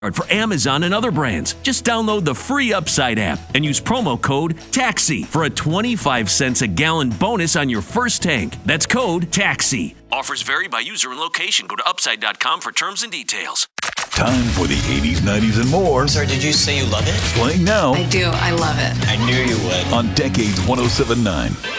for Amazon and other brands. Just download the free Upside app and use promo code TAXI for a 25 cents a gallon bonus on your first tank. That's code TAXI. Offers vary by user and location. Go to upside.com for terms and details. Time for the 80s, 90s, and more. Sir, did you say you love it? Playing now I do. I love it. I knew you would. on Decades 107.9.